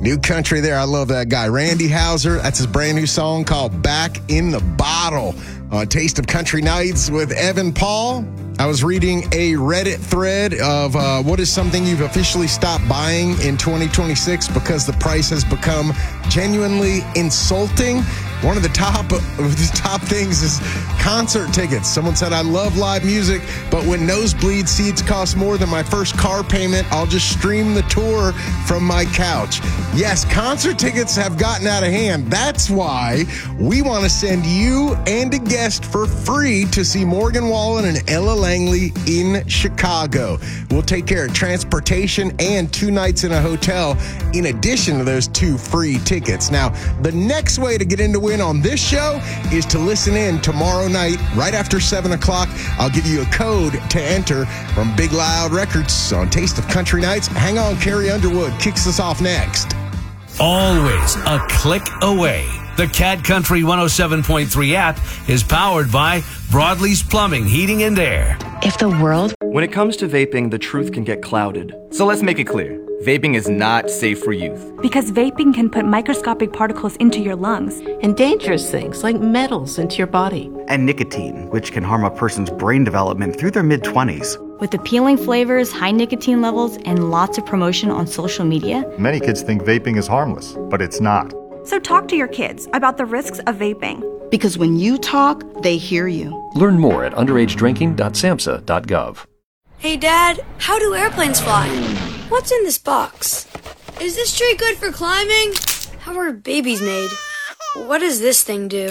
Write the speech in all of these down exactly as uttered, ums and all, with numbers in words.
New country there. I love that guy. Randy Houser. That's his brand new song called Back in the Bottle. Uh, Taste of Country Nights with Evan Paul. I was reading a Reddit thread of uh, what is something you've officially stopped buying in twenty twenty-six because the price has become genuinely insulting. One of the top of the top things is concert tickets. Someone said, I love live music, but when nosebleed seats cost more than my first car payment, I'll just stream the tour from my couch. Yes, concert tickets have gotten out of hand. That's why we want to send you and a guest for free to see Morgan Wallen and Ella Langley in Chicago. We'll take care of transportation and two nights in a hotel in addition to those two free tickets. Now, the next way to get in to win on this show is to listen in tomorrow night right after seven o'clock. I'll give you a code to enter from Big Loud Records on Taste of Country Nights. Hang on, Carrie Underwood kicks us off next. Always a click away. The Cat Country one oh seven point three app is powered by Broadleaf's Plumbing, Heating and Air. If the world... When it comes to vaping, the truth can get clouded. So let's make it clear. Vaping is not safe for youth. Because vaping can put microscopic particles into your lungs. And dangerous things like metals into your body. And nicotine, which can harm a person's brain development through their mid-twenties. With appealing flavors, high nicotine levels, and lots of promotion on social media. Many kids think vaping is harmless, but it's not. So talk to your kids about the risks of vaping. Because when you talk, they hear you. Learn more at underage drinking dot samhsa dot gov. Hey, Dad, how do airplanes fly? What's in this box? Is this tree good for climbing? How are babies made? What does this thing do?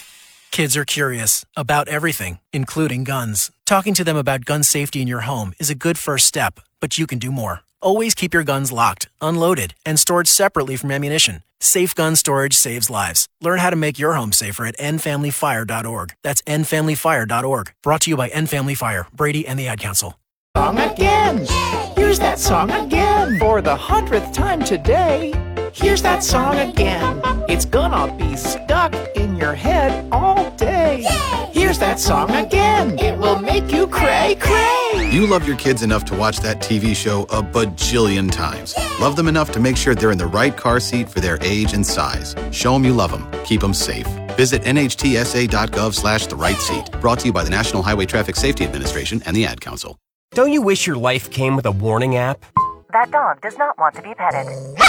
Kids are curious about everything, including guns. Talking to them about gun safety in your home is a good first step, but you can do more. Always keep your guns locked, unloaded, and stored separately from ammunition. Safe gun storage saves lives. Learn how to make your home safer at end family fire dot org. That's end family fire dot org. Brought to you by End Family Fire, Brady, and the Ad Council. Song again. Here's that song again. For the hundredth time today. Here's that song again. It's gonna be stuck in your head all day. Here's that song again. It will make you cray cray. You love your kids enough to watch that T V show a bajillion times. Love them enough to make sure they're in the right car seat for their age and size. Show them you love them. Keep them safe. Visit N H T S A dot gov slash the right seat. Brought to you by the National Highway Traffic Safety Administration and the Ad Council. Don't you wish your life came with a warning app? That dog does not want to be petted.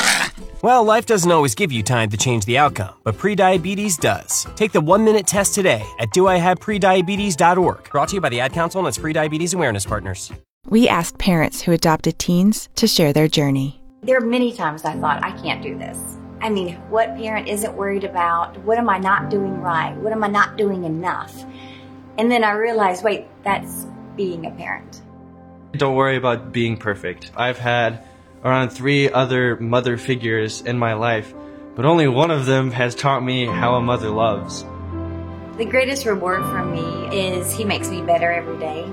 Well, life doesn't always give you time to change the outcome, but prediabetes does. Take the one-minute test today at do I have prediabetes dot org. Brought to you by the Ad Council and its prediabetes awareness partners. We asked parents who adopted teens to share their journey. There are many times I thought, I can't do this. I mean, what parent isn't worried about? What am I not doing right? What am I not doing enough? And then I realized, wait, that's being a parent. Don't worry about being perfect. I've had around three other mother figures in my life, but only one of them has taught me how a mother loves. The greatest reward for me is he makes me better every day.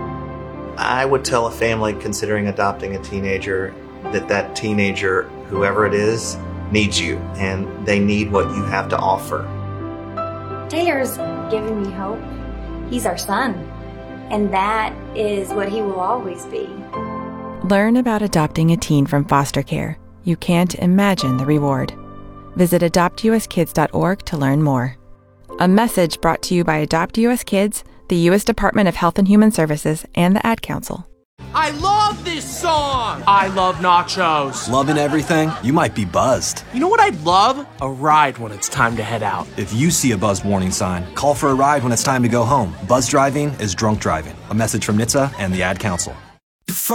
I would tell a family considering adopting a teenager that that teenager, whoever it is, needs you, and they need what you have to offer. Taylor's given me hope. He's our son. And that is what he will always be. Learn about adopting a teen from foster care. You can't imagine the reward. Visit adopt u s kids dot org to learn more. A message brought to you by Adopt U S Kids, the U S Department of Health and Human Services, and the Ad Council. I love this song! I love nachos. Loving everything? You might be buzzed. You know what I'd love? A ride when it's time to head out. If you see a buzz warning sign, call for a ride when it's time to go home. Buzz driving is drunk driving. A message from N H T S A and the Ad Council.